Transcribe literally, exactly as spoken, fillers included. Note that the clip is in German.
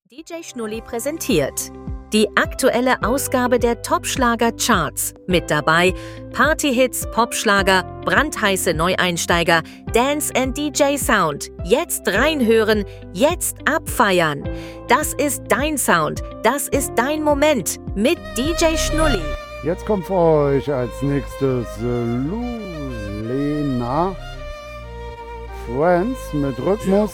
D J Schnulli präsentiert die aktuelle Ausgabe der Top-Schlager-Charts. Mit dabei Partyhits, Popschlager, brandheiße Neueinsteiger, Dance and D J Sound. Jetzt reinhören, jetzt abfeiern. Das ist dein Sound, das ist dein Moment mit D J Schnulli. Jetzt kommt für euch als nächstes äh, Lulena Friends mit Rhythmus